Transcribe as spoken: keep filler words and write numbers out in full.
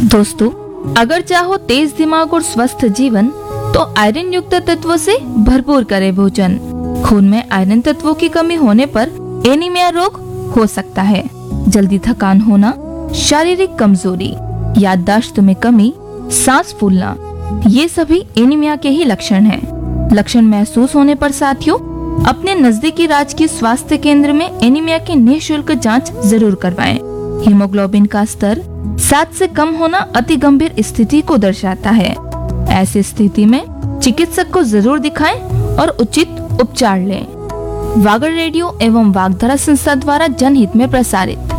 दोस्तों, अगर चाहो तेज दिमाग और स्वस्थ जीवन तो आयरन युक्त तत्वों से भरपूर करें भोजन। खून में आयरन तत्वों की कमी होने पर एनीमिया रोग हो सकता है। जल्दी थकान होना, शारीरिक कमजोरी, याददाश्त में कमी, सांस फूलना, ये सभी एनीमिया के ही लक्षण हैं। लक्षण महसूस होने पर साथियों अपने नजदीकी राजकीय स्वास्थ्य केंद्र में एनीमिया की निःशुल्क जांच जरूर करवाएं। हीमोग्लोबिन का स्तर सात से कम होना अति गंभीर स्थिति को दर्शाता है। ऐसी स्थिति में चिकित्सक को जरूर दिखाएं और उचित उपचार लें। वागड़ रेडियो एवं वागधारा संस्था द्वारा जनहित में प्रसारित।